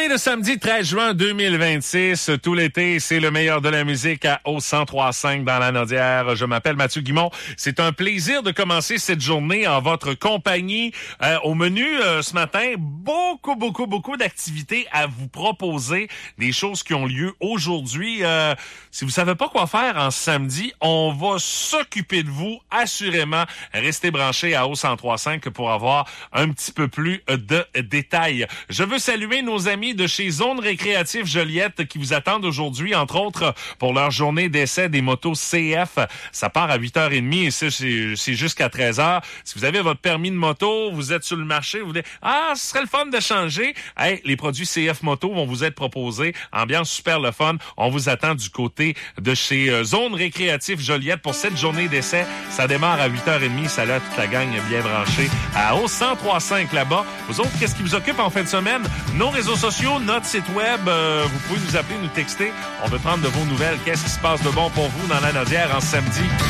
est le samedi 13 juin 2026. Tout l'été, c'est le meilleur de la musique à au 103.5 dans la Naudière. Je m'appelle Mathieu Guimond. C'est un plaisir de commencer cette journée en votre compagnie. Au menu ce matin, beaucoup d'activités à vous proposer, des choses qui ont lieu aujourd'hui. Si vous savez pas quoi faire en samedi, on va s'occuper de vous, assurément. Restez branchés à au 103.5 pour avoir un petit peu plus de détails. Je veux saluer nos amis de chez Zone Récréative Joliette qui vous attendent aujourd'hui, entre autres, pour leur journée d'essai des motos CF. Ça part à 8h30 et c'est jusqu'à 13h. Si vous avez votre permis de moto, vous êtes sur le marché, vous dites « Ah, ce serait le fun de changer. » Hey, les produits CF Moto vont vous être proposés. Ambiance super le fun. On vous attend du côté de chez Zone Récréative Joliette pour cette journée d'essai. Ça démarre à 8h30. Ça là, toute la gang est bien branchée à au 103.5 là-bas. Vous autres, qu'est-ce qui vous occupe en fin de semaine? Nos réseaux sociaux, notre site web, vous pouvez nous appeler, nous texter. On veut prendre de vos nouvelles. Qu'est-ce qui se passe de bon pour vous dans la Naudière en samedi